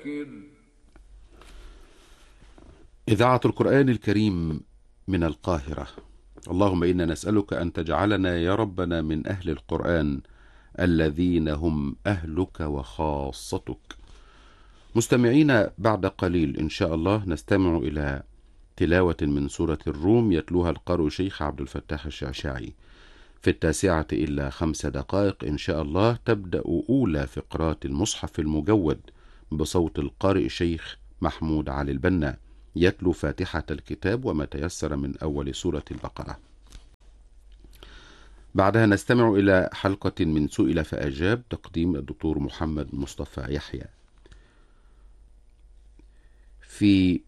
إذاعة القرآن الكريم من القاهرة. اللهم إنا نسألك أن تجعلنا يا ربنا من أهل القرآن الذين هم أهلك وخاصتك. مستمعين، بعد قليل إن شاء الله نستمع إلى تلاوة من سورة الروم يتلوها القارئ شيخ عبد الفتاح الشعشاعي. في 9:05 إن شاء الله تبدأ أولى فقرات المصحف المجود بصوت القارئ شيخ محمود علي البنا يتلو فاتحة الكتاب وما تيسر من أول سورة البقرة. بعدها نستمع إلى حلقة من سئل فأجاب تقديم الدكتور محمد مصطفى يحيى. في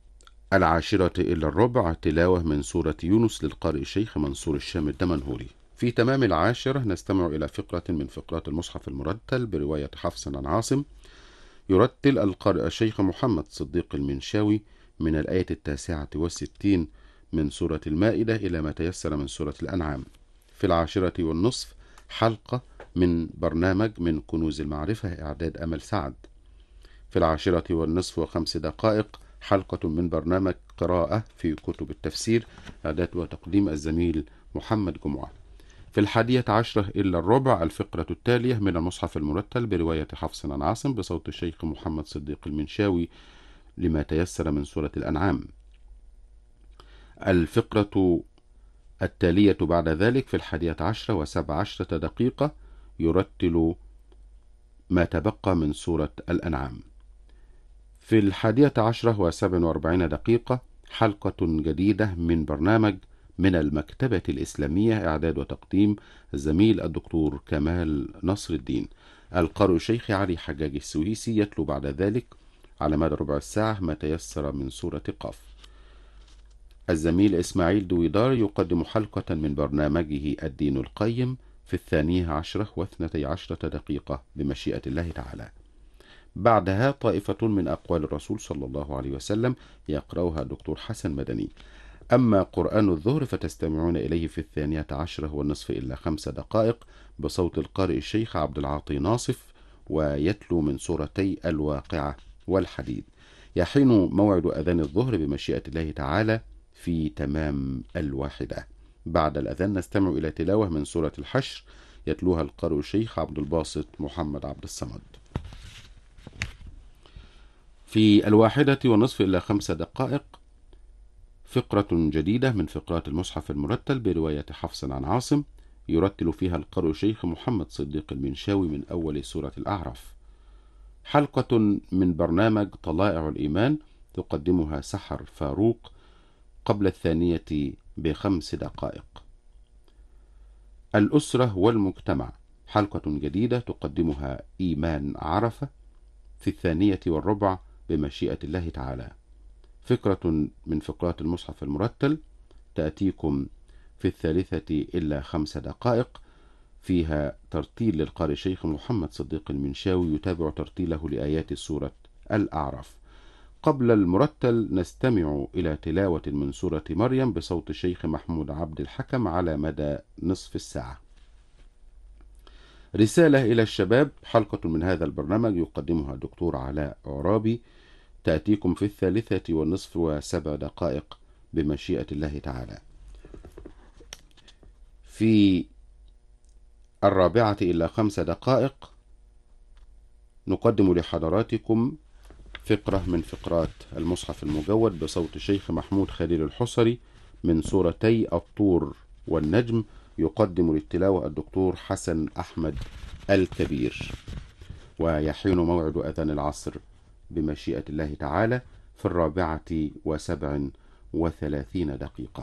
10:10 تلاوة من سورة يونس للقارئ الشيخ منصور الشام الدمنهوري. في تمام 10 نستمع إلى فقرة من فقرات المصحف المرتل برواية حفص عن عاصم. يرتل القارئ الشيخ محمد صديق المنشاوي من الآية 69 من سورة المائدة إلى ما تيسر من سورة الأنعام. في 10:30 حلقة من برنامج من كنوز المعرفة إعداد أمل سعد. في 10:05 حلقة من برنامج قراءة في كتب التفسير إعداد وتقديم الزميل محمد جمعة. في 11:10 الفقرة التالية من المصحف المرتل برواية حفص عن عاصم بصوت الشيخ محمد صديق المنشاوي لما تيسر من سورة الأنعام. الفقرة التالية بعد ذلك في 11:17 يرتل ما تبقى من سورة الأنعام. في 11:47 حلقة جديدة من برنامج من المكتبة الإسلامية إعداد وتقديم الزميل الدكتور كمال نصر الدين. القارئ الشيخ علي حجاج السويسي يتلو بعد ذلك على مدى ربع ساعة ما تيسر من سورة قاف. الزميل إسماعيل دويدار يقدم حلقة من برنامجه الدين القيم في 12:12 بمشيئة الله تعالى. بعدها طائفة من أقوال الرسول صلى الله عليه وسلم يقرأها الدكتور حسن مدني. أما قرآن الظهر فتستمعون إليه في 12:15 بصوت القارئ الشيخ عبد العاطي ناصف ويتلو من سورتي الواقعة والحديد. يحين موعد أذان الظهر بمشيئة الله تعالى في تمام 1. بعد الأذان نستمع إلى تلاوة من سورة الحشر يتلوها القارئ الشيخ عبد الباسط محمد عبد الصمد. في 1:01:05 فقرة جديدة من فقرات المصحف المرتل برواية حفص عن عاصم يرتل فيها القارئ الشيخ محمد صديق المنشاوي من أول سورة الأعراف. حلقة من برنامج طلائع الإيمان تقدمها سحر فاروق قبل 2 ب5 دقائق. الأسرة والمجتمع حلقة جديدة تقدمها إيمان عرفة في 2:15 بمشيئة الله تعالى. فكرة من فقرات المصحف المرتل تأتيكم في 3:05 فيها ترتيل للقارئ الشيخ محمد صديق المنشاوي يتابع ترتيله لآيات سورة الأعراف. قبل المرتل نستمع إلى تلاوة من سورة مريم بصوت الشيخ محمود عبد الحكم على مدى نصف الساعة. رسالة إلى الشباب حلقة من هذا البرنامج يقدمها الدكتور علاء عرابي تأتيكم في 3:07 بمشيئة الله تعالى. في 4:05 نقدم لحضراتكم فقرة من فقرات المصحف المجود بصوت الشيخ محمود خليل الحصري من سورتي الطور والنجم يقدم للتلاوة الدكتور حسن أحمد الكبير. ويحين موعد أذان العصر بمشيئة الله تعالى في 4:37.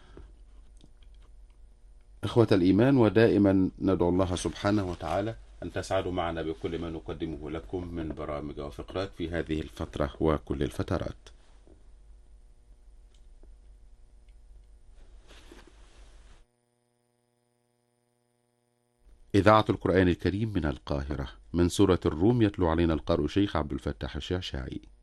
إخوة الإيمان، ودائما ندعو الله سبحانه وتعالى أن تسعدوا معنا بكل ما نقدمه لكم من برامج وفقرات في هذه الفترة وكل الفترات. إذاعة القرآن الكريم من القاهرة. من سورة الروم يتلو علينا القارئ شيخ عبد الفتاح الشعشاعي.